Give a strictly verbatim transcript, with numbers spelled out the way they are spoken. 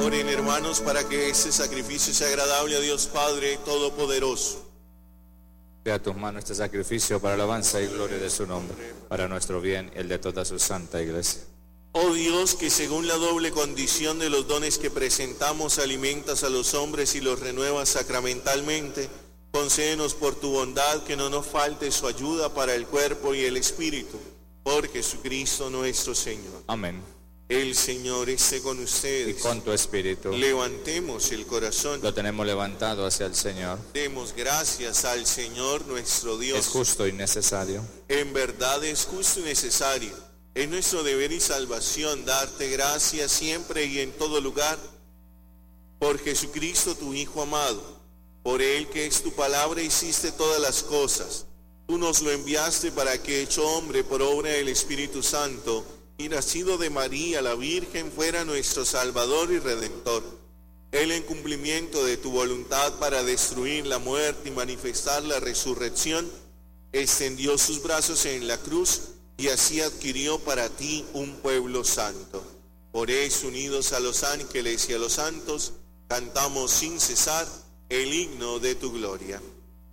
Oren, hermanos, para que este sacrificio sea agradable a Dios Padre Todopoderoso. Sea a tus manos este sacrificio para alabanza y gloria de su nombre, para nuestro bien y el de toda su santa iglesia. Oh Dios, que según la doble condición de los dones que presentamos alimentas a los hombres y los renuevas sacramentalmente, concédenos por tu bondad que no nos falte su ayuda para el cuerpo y el espíritu, por Jesucristo nuestro Señor. Amén. El Señor esté con ustedes. Y con tu espíritu. Levantemos el corazón. Lo tenemos levantado hacia el Señor. Demos gracias al Señor nuestro Dios. Es justo y necesario. En verdad es justo y necesario. Es nuestro deber y salvación darte gracias siempre y en todo lugar. Por Jesucristo tu Hijo amado. Por Él, que es tu palabra, hiciste todas las cosas. Tú nos lo enviaste para que, hecho hombre por obra del Espíritu Santo, y nacido de María la Virgen, fuera nuestro Salvador y Redentor. Él, en cumplimiento de tu voluntad para destruir la muerte y manifestar la resurrección, extendió sus brazos en la cruz y así adquirió para ti un pueblo santo. Por eso, unidos a los ángeles y a los santos, cantamos sin cesar el himno de tu gloria.